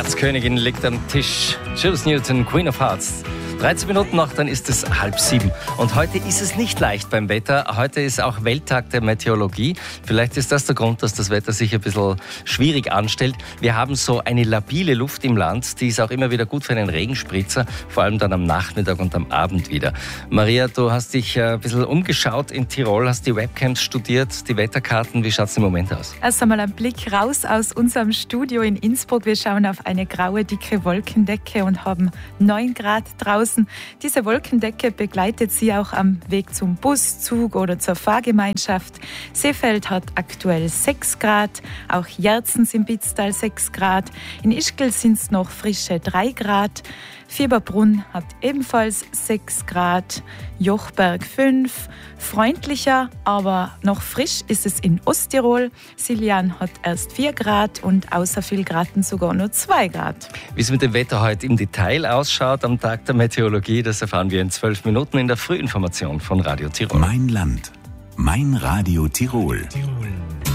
Herzkönigin liegt am Tisch. Jules Newton, Queen of Hearts. 13 Minuten noch, dann ist es 6:30. Und heute ist es nicht leicht beim Wetter. Heute ist auch Welttag der Meteorologie. Vielleicht ist das der Grund, dass das Wetter sich ein bisschen schwierig anstellt. Wir haben so eine labile Luft im Land, die ist auch immer wieder gut für einen Regenspritzer, vor allem dann am Nachmittag und am Abend wieder. Maria, du hast dich ein bisschen umgeschaut in Tirol, hast die Webcams studiert, die Wetterkarten. Wie schaut es im Moment aus? Erst einmal ein Blick raus aus unserem Studio in Innsbruck. Wir schauen auf eine graue, dicke Wolkendecke und haben 9 Grad draußen. Diese Wolkendecke begleitet Sie auch am Weg zum Bus, Zug oder zur Fahrgemeinschaft. Seefeld hat aktuell 6 Grad, auch Jerzens im Bitztal 6 Grad. In Ischgl sind es noch frische 3 Grad. Fieberbrunn hat ebenfalls 6 Grad, Jochberg 5. Freundlicher, aber noch frisch ist es in Osttirol. Siljan hat erst 4 Grad und außer Vilgraten sogar nur 2 Grad. Wie es mit dem Wetter heute im Detail ausschaut am Tag der Meteorologie, das erfahren wir in 12 Minuten in der Frühinformation von Radio Tirol. Mein Land, mein Radio Tirol.